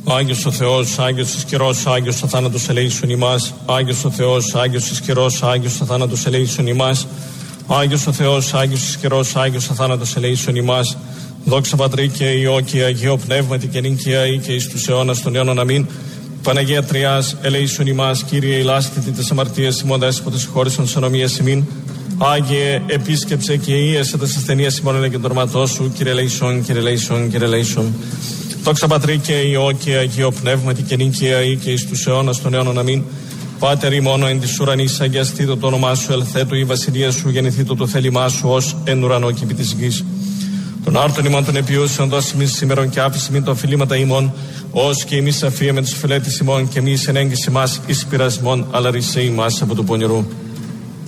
Άγιος ο Θεός, Άγιος εις καιρός, Άγιος ο θάνατος ελέησον ημάς. Άγιος ο Θεός, Άγιος εις καιρός, Άγιος ο θάνατος ελέησον ημάς. Άγιος ο Θεός, Άγιος εις καιρός, Άγιος ο θάνατος ελέησον ημάς. Δόξα Πατρί και Υιό και Αγίο Πνεύματι και νυν και αεί και εις τους αιώνας των αιώνων. Αμήν. Παναγία Τριάς, ελέησον ημάς. Κύριε ηλάστητη τες αμαρτίες ημών, δέσποτες συγχώρησον τις ανομίες ημίν. Άγιε επίσκεψε και ίεσε τες ασθενείες ημών εν και τορματός σου. Κύριε ελέησον, Κύριε ελέησον, Κύριε ελέησον. Δόξα Πατρί και Υιό και Αγίο Πνεύματι και νυν και αεί και εις τους αιώνας των αιώνων. Αμήν. Πάτερ ημών εν της ουρανής, αγιαστήτω το όνομά σου, ελθέτω η βασιλεία σου, γεννηθήτω το θέλημά σου ως εν ουρανό και επί της γης. Τον άρτον ημών των επιούσεων δώσει ημίν σήμερον και άφηση μην τα οφειλήματα ημών, ως και εμείς αφίεμεν τους φιλέτης ημών και εμείς εν έγκυση μας εις πειρασμών, αλλά ρισέ ημάς από του πονηρού.